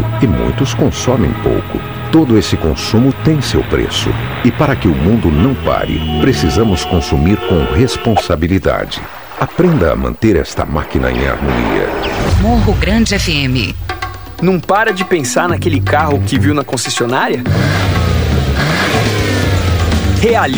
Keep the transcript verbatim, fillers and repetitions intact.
muito e muitos consomem pouco. Todo esse consumo tem seu preço. E para que o mundo não pare, precisamos consumir com responsabilidade. Aprenda a manter esta máquina em harmonia. Morro Grande F M. Não para de pensar naquele carro que viu na concessionária? Realize